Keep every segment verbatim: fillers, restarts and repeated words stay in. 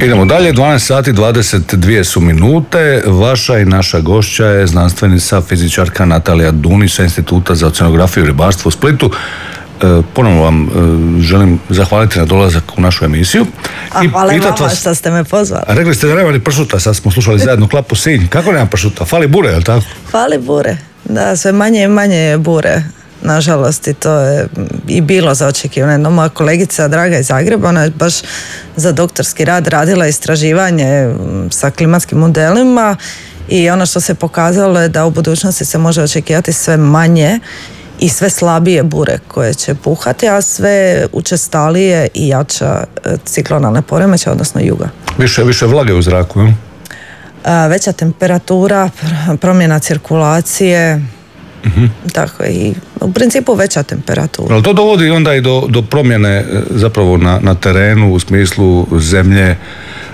Idemo dalje, dvanaest sati dvadeset dvije su minute. Vaša i naša gošća je znanstvenica, fizičarka Natalija Dunić sa Instituta za oceanografiju i ribarstvo u Splitu. E, ponovno vam e, želim zahvaliti na dolazak u našu emisiju. A hvala vama što ste me pozvali. Rekli ste da nema ni pršuta, sad smo slušali zajedno Klapu Sinj. Kako nema pršuta? Fali bure, je li tako? Fali bure, da, sve manje i manje bure. Nažalost, i to je i bilo za očekivanje. No, moja kolegica Draga iz Zagreba, ona je baš za doktorski rad radila istraživanje sa klimatskim modelima i ono što se pokazalo je da u budućnosti se može očekivati sve manje i sve slabije bure koje će puhati, a sve učestalije i jača ciklonalne poremećaje, odnosno juga. Više, više vlage u zraku, je? Veća temperatura, promjena cirkulacije, mm-hmm. tako i u principu veća temperatura. Ali to dovodi onda i do, do promjene zapravo na, na terenu u smislu zemlje, e,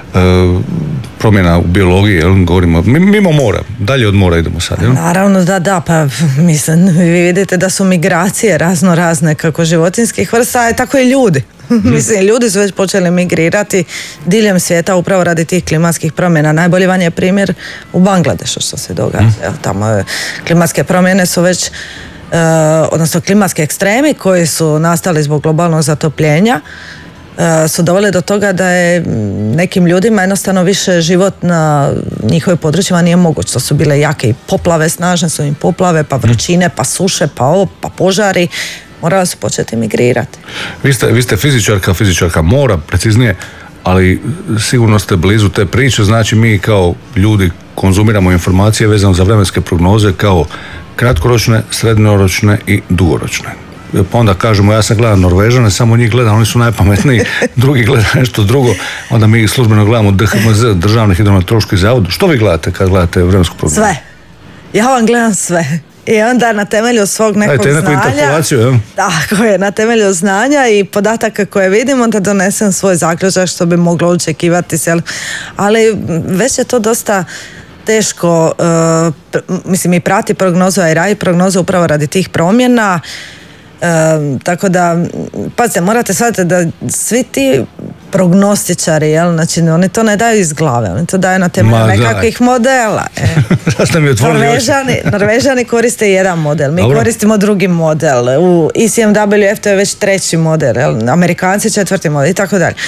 promjena u biologiji, jel, govorimo, mimo mora, dalje od mora idemo sad, jel? Naravno da, da, pa mislim, vi vidite da su migracije razno razne kako životinskih vrsta, tako i ljudi. Mm. Mislim, ljudi su već počeli migrirati diljem svijeta upravo radi tih klimatskih promjena. Najbolji vam je primjer u Bangladešu što se događa. Mm. Tamo je, klimatske promjene su već, uh, odnosno klimatski ekstremi koji su nastali zbog globalnog zatopljenja uh, su doveli do toga da je nekim ljudima jednostavno više život na njihovim područjima nije moguć. To su bile jake i poplave, snažne su im poplave, pa vrućine, pa suše, pa ovo, pa požari. Morali su početi migrirati. Vi ste, vi ste fizičarka, fizičarka mora, preciznije, ali sigurno ste blizu te priče, znači mi kao ljudi konzumiramo informacije vezano za vremenske prognoze kao kratkoročne, srednjoročne i dugoročne. Pa onda kažemo, ja sam gledam Norvežane, samo njih gledam, oni su najpametniji, drugi gleda nešto drugo, onda mi službeno gledamo D H M Z, Državni hidrometeorološki zavod. Što vi gledate kad gledate vremensku prognozu? Sve. Ja vam gledam sve. I onda na temelju svog nekog Ajde, znanja, tako je, na temelju znanja i podataka koje vidimo da donesem svoj zaključak što bi moglo očekivati se. Ali već je to dosta teško, uh, mislim i prati prognozu, a i radi prognozu upravo radi tih promjena. Uh, tako da, pazite, morate shvatiti da svi ti prognostičari, jel, znači oni to ne daju iz glave, oni to daju na temelju nekakvih modela. E. Norvežani, Norvežani koriste jedan model, mi Dobro. koristimo drugi model, u E C M W F to je već treći model, jel? Amerikanci četvrti model i tako dalje.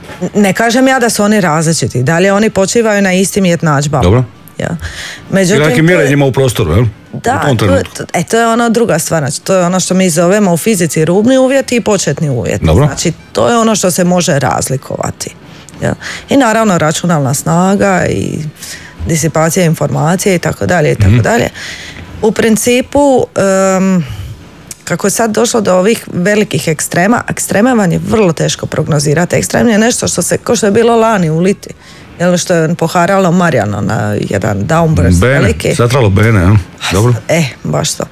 Ne kažem ja da su oni različiti, dalje oni počivaju na istim jednadžbama. Dobro. Ja. Međutim, i nekim mjerenjima u prostoru, jel? Da, to, to, e, to je ona druga stvar, znači to je ono što mi zovemo u fizici rubni uvjeti i početni uvjeti. Dobro. Znači to je ono što se može razlikovati. Ja. I naravno računalna snaga i disipacija informacije i tako dalje i tako mm-hmm. dalje. U principu, um, kako je sad došlo do ovih velikih ekstrema, ekstrema vam je vrlo teško prognozirati. Ekstrem je nešto što se, kao što je bilo lani u Liti, jel, što je poharalo Marijano na jedan downburst Bene, veliki. zatralo Bene, ja? Dobro. E, baš to.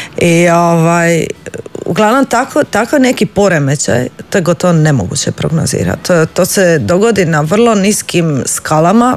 I ovaj, uglavnom tako, tako neki poremećaj, to je gotovo nemoguće prognozirati. To, to se dogodi na vrlo niskim skalama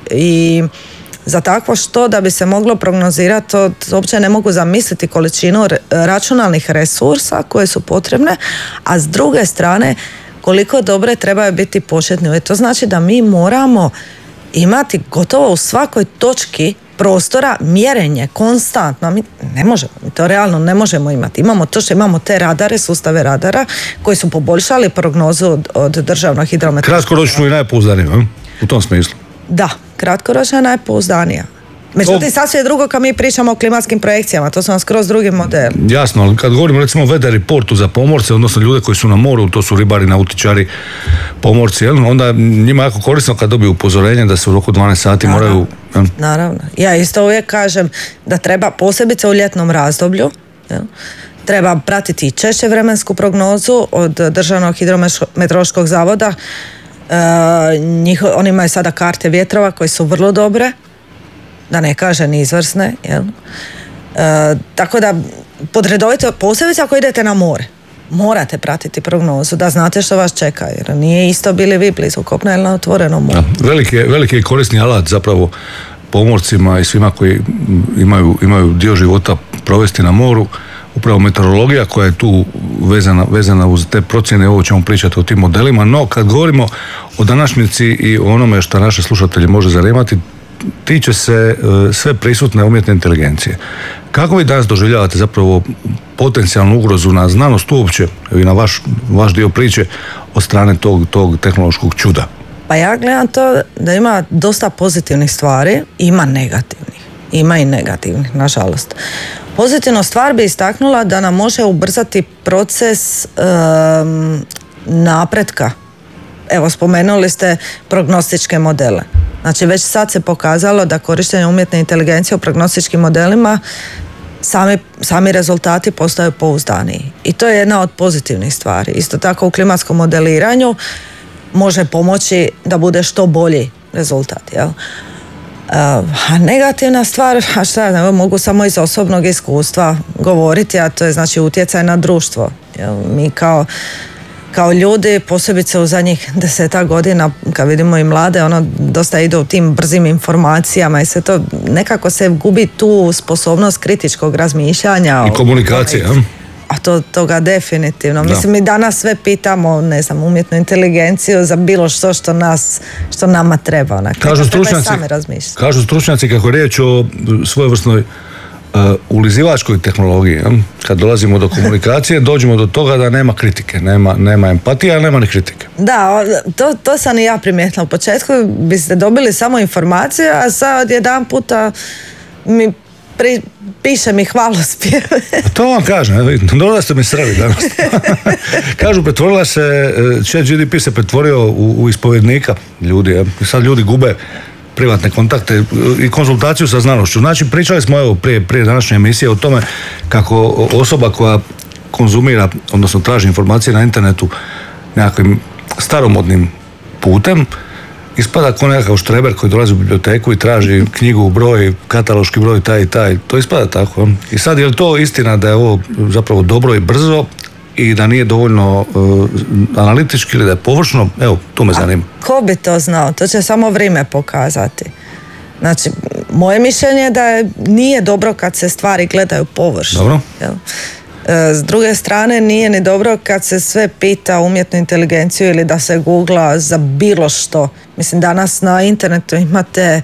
i za takvo što da bi se moglo prognozirati, to uopće ne mogu zamisliti količinu računalnih resursa koje su potrebne, a s druge strane koliko dobre trebaju biti početni uvjeti. To znači da mi moramo imati gotovo u svakoj točki prostora mjerenje konstantno. Mi ne možemo, mi to realno ne možemo imati. Imamo to što imamo te radare, sustave radara koji su poboljšali prognozu od, od državnog hidrometeorološkog. Kratkoročno i najpouzdanije, u tom smislu. Da, kratkoročno je najpouzdanija. Međutim, sasvim je drugo kad mi pričamo o klimatskim projekcijama, to su vam skroz drugi model. Jasno, ali kad govorimo recimo o weather reportu za pomorce, odnosno ljude koji su na moru, to su ribari, nautičari, pomorci, jel? Onda njima je jako korisno kad dobiju upozorenje da se u roku dvanaest sati naravno, moraju... Jel? Naravno. Ja isto uvijek kažem da treba, posebice u ljetnom razdoblju, jel? Treba pratiti češće vremensku prognozu od Državnog hidrometeorološkog zavoda. E, njiho, oni imaju sada karte vjetrova koje su vrlo dobre, da ne kaže ni izvrsne, jel? E, tako da podredovite, posebice ako idete na more, morate pratiti prognozu da znate što vas čeka, jer nije isto bili vi blizu kopna ili na otvorenom moru. Veliki je, veliki je korisni alat zapravo pomorcima i svima koji imaju, imaju dio života provesti na moru, upravo meteorologija koja je tu vezana, vezana uz te procjene, ovo ćemo pričati o tim modelima, no kad govorimo o današnjici i o onome što naše slušatelji može zanimati tiče se sve prisutne umjetne inteligencije. Kako vi danas doživljavate zapravo potencijalnu ugrozu na znanost uopće i na vaš, vaš dio priče od strane tog, tog tehnološkog čuda? Pa ja gledam to da ima dosta pozitivnih stvari, ima negativnih. Ima i negativnih, nažalost. Pozitivna stvar bi istaknula da nam može ubrzati proces um, napretka. Evo, spomenuli ste prognostičke modele. Znači, već sad se pokazalo da korištenje umjetne inteligencije u prognostičkim modelima sami, sami rezultati postaju pouzdaniji. I to je jedna od pozitivnih stvari. Isto tako u klimatskom modeliranju može pomoći da bude što bolji rezultat, jel? A negativna stvar, a šta ne, mogu samo iz osobnog iskustva govoriti, a to je znači utjecaj na društvo. Jel? Mi kao kao ljudi, posebice u zadnjih deseta godina, kad vidimo i mlade, ono dosta ide u tim brzim informacijama i sve to, nekako se gubi tu sposobnost kritičkog razmišljanja. I komunikacije, o, a to toga definitivno. Da. Mislim, mi danas sve pitamo, ne znam, umjetnu inteligenciju za bilo što što nas, što nama treba. Onak. Kažu stručnjaci, kažu stručnjaci kako je riječ o svojevrsnoj Uh, ulizivačkoj tehnologiji, ja? Kad dolazimo do komunikacije, dođemo do toga da nema kritike, nema, nema empatije, ali nema ni kritike. Da, to, to sam i ja primijetila. U početku biste dobili samo informacije, a sad jedan puta mi pri, piše mi hvalospjeve. To vam kažem, dobro da ste mi sreli danas. Kažu, pretvorila se, Chat G P T se pretvorio u, u ispovjednika ljudi, ja? I sad ljudi gube privatne kontakte i konzultaciju sa znanošću. Znači, pričali smo evo prije, prije današnje emisije o tome kako osoba koja konzumira, odnosno traži informacije na internetu nekakvim staromodnim putem, ispada kao nekakav štreber koji dolazi u biblioteku i traži knjigu, broj, kataloški broj, taj i taj. To ispada tako. I sad, je li to istina da je ovo zapravo dobro i brzo i da nije dovoljno uh, analitički ili da je površno? Evo, to me zanima. A ko bi to znao? To će samo vrijeme pokazati. Znači, moje mišljenje je da je, nije dobro kad se stvari gledaju površno. Dobro. Jel? S druge strane, nije ni dobro kad se sve pita umjetnu inteligenciju ili da se googla za bilo što. Mislim, danas na internetu imate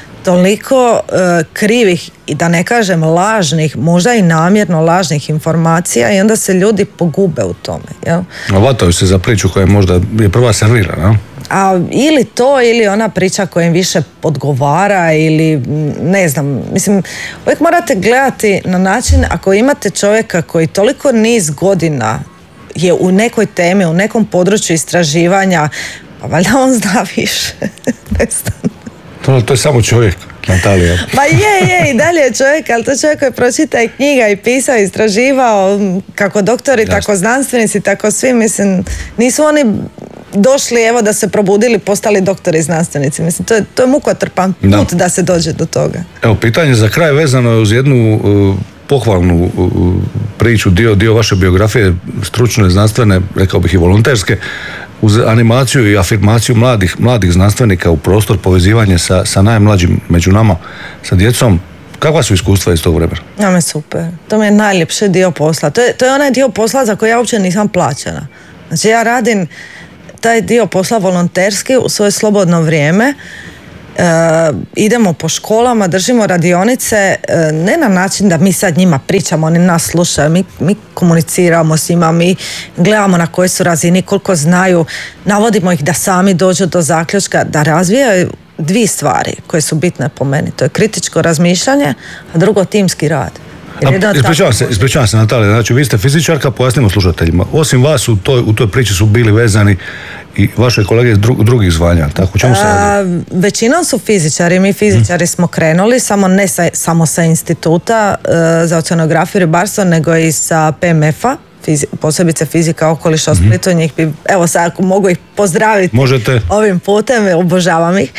toliko uh, krivih i da ne kažem lažnih, možda i namjerno lažnih informacija i onda se ljudi pogube u tome. Jel? Vataju se za priču koja je možda je prva servirana. A ili to, ili ona priča koja im više odgovara ili ne znam, mislim, uvijek morate gledati na način ako imate čovjeka koji toliko niz godina je u nekoj temi, u nekom području istraživanja, pa valjda on zna više. Ne znam. To, to je samo čovjek, Natalija. Ma je, je, i dalje je čovjek, ali to čovjek koji pročita i knjiga i pisao, istraživao, kako doktori, Jasne. Tako znanstvenici, tako svi, mislim, nisu oni došli, evo, da se probudili, postali doktori i znanstvenici. Mislim, to je, to je mukotrpan put da. da se dođe do toga. Evo, pitanje za kraj vezano je uz jednu uh, pohvalnu uh, priču, dio, dio vaše biografije, stručne, znanstvene, rekao bih i volonterske, uz animaciju i afirmaciju mladih, mladih znanstvenika u prostor, povezivanje sa, sa najmlađim među nama, sa djecom. Kakva su iskustva iz tog vremena? Ja, me super. To mi je najljepši dio posla. To je, to je onaj dio posla za koji ja uopće nisam plaćena. Znači, ja radim taj dio posla volonterski u svoje slobodno vrijeme. E, idemo po školama, držimo radionice, e, ne na način da mi sad njima pričamo, oni nas slušaju, mi, mi komuniciramo s njima, mi gledamo na kojoj su razini, koliko znaju, navodimo ih da sami dođu do zaključka, da razvijaju dvije stvari koje su bitne po meni. To je kritičko razmišljanje, a drugo timski rad. Ispričavam se, ispričavam se, Natalija, znači vi ste fizičarka, pojasnimo slušateljima. Osim vas u toj, u toj priči su bili vezani i vaše kolege iz dru, drugih zvanja, tako? Čemu se radi? Većinom su fizičari, mi fizičari hmm. smo krenuli, samo ne sa, samo sa instituta uh, za oceanografiju i ribarstvo, nego i sa P M F-a, fizi, posebice fizika okoliša u Splitu, njih bi, evo sad ako mogu ih pozdraviti Možete. ovim putem, obožavam ih.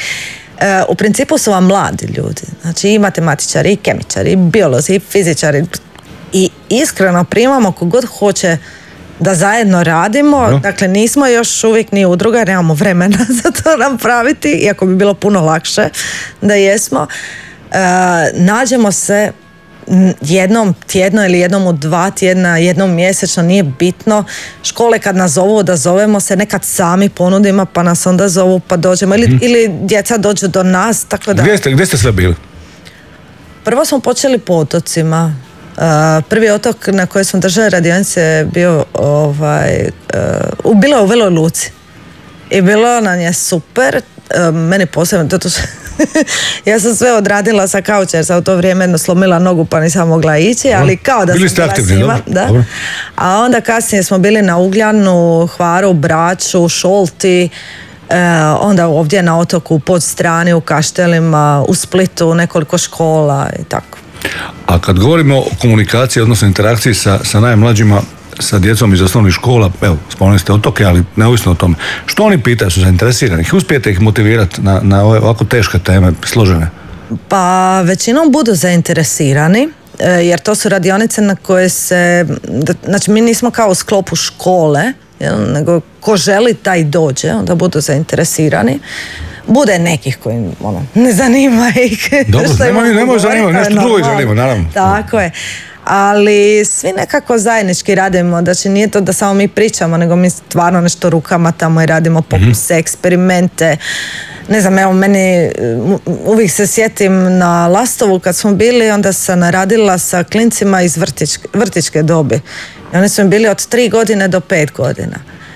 U principu su vam mladi ljudi, znači i matematičari, i kemičari, i biolozi, i fizičari, i iskreno primamo kogod hoće da zajedno radimo, no. Dakle nismo još uvijek ni udruga, nemamo vremena za to napraviti, iako bi bilo puno lakše da jesmo. E, nađemo se jednom tjedno ili jednom u dva tjedna, jednom mjesečno, nije bitno. Škole kad nas zovu da zovemo se, nekad sami ponudimo pa nas onda zovu pa dođemo ili, mm. ili djeca dođu do nas, tako da... Gdje ste, gdje ste sve bili? Prvo smo počeli po otocima. Uh, prvi otok na kojem smo držali radionice je bio ovaj, uh, bilo je u Veloj Luci i bilo nam je super. Uh, meni posebno to ja sam sve odradila sa kauča jer sam u to vrijeme jedno slomila nogu pa nisam mogla ići, ali kao da bili sam ste bila aktivni, s njima, dobro, da. dobro. A onda kasnije smo bili na Ugljanu, Hvaru, Braču, Šolti, e, onda ovdje na otoku u Podstrani, u Kaštelima, u Splitu, nekoliko škola i tako. A kad govorimo o komunikaciji, odnosno interakciji sa, sa najmlađima, sa djecom iz osnovnih škola, evo, spomenuli ste otoke, ali neovisno o tome, što oni pitaju, su zainteresirani? Uspijete ih motivirati na, na ove ovako teške teme, složene? Pa većinom budu zainteresirani, jer to su radionice na koje se, znači mi nismo kao u sklopu škole, jel, nego ko želi taj dođe, onda budu zainteresirani. Bude nekih koji ono, ne zanima ih. Dobro, nemoj, nemoj zanima, nešto drugo ih zanima, naravno. Tako je. Ali svi nekako zajednički radimo, znači nije to da samo mi pričamo, nego mi stvarno nešto rukama tamo i radimo pokuse, eksperimente. Ne znam, evo meni uvijek se sjetim na Lastovu kad smo bili, onda sam radila sa klincima iz vrtičke, vrtičke dobi. I oni su mi bili od tri godine do pet godina.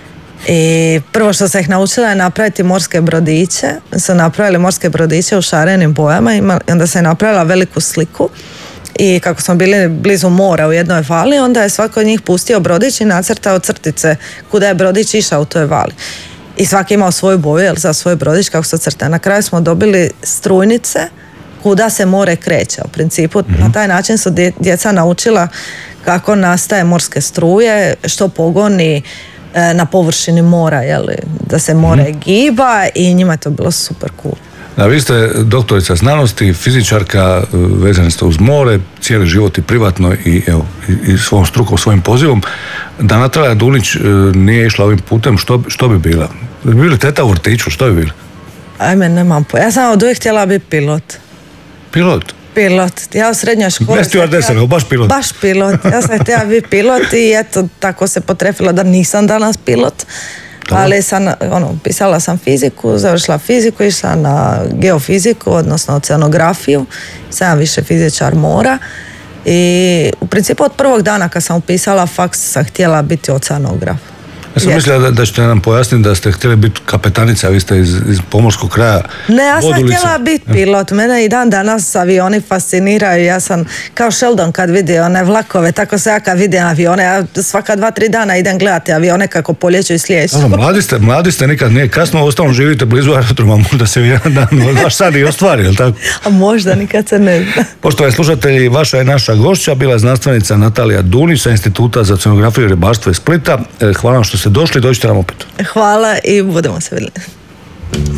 I prvo što sam ih naučila je napraviti morske brodiće. Su napravili morske brodiće u šarenim bojama i onda sam je napravila veliku sliku. I kako smo bili blizu mora u jednoj vali, onda je svako od njih pustio brodić i nacrtao crtice kuda je brodić išao u toj vali. I svaki imao svoju boju, jel, za svoj brodić kako se crta. Na kraju smo dobili strujnice kuda se more kreće. U principu mm-hmm. na taj način su djeca naučila kako nastaje morske struje, što pogoni e, na površini mora, jel, da se more mm-hmm. giba i njima je to bilo super cool. Da, vi ste doktorica znanosti, fizičarka, vezani ste uz more, cijeli život i privatno i, evo, i, i svom strukom, svojim pozivom. Da Natalija Dunić nije išla ovim putem, što, što bi bila? Bi bili teta u vrtiću, što bi bili? Ajme, nemam po... Ja sam od uvijek htjela biti pilot. Pilot? Pilot. Ja u srednjoj školi... Ne stewardesa, nego baš pilot. Baš pilot. Ja sam htjela biti pilot i eto, tako se potrefilo da nisam danas pilot. Dobro. Ali sam, ono, pisala sam fiziku, završila fiziku, išla na geofiziku, odnosno oceanografiju, sam više fizičar mora i u principu od prvog dana kad sam upisala faks sam htjela biti oceanograf. Ja sam mislila da, da ćete nam pojasniti da ste htjeli biti kapetanica, vi ste iz, iz pomorskog kraja. Ne, ja sam Vodulica. Htjela biti pilot. Mene i dan danas avioni fasciniraju. Ja sam kao Sheldon kad vidi one vlakove, tako se ja kad vidim avione, ja svaka dva, tri dana idem gledati avione kako poljeću i slijeću. Ano, mladi ste, mladi ste, nikad nije kasno, ostalo živite blizu aerodroma, možda se jedan dan vaš sad i ostvari, je li tako? A možda, nikad se ne zna. Poštovani slušatelji, vaša je naša gošća, bila je znanstvenica Natalija Dunić sa Instituta za oceanografiju i ribarstvo iz Splita. Hvala vam što ste došli, dođite nam opet. Hvala i budemo se vidjeli.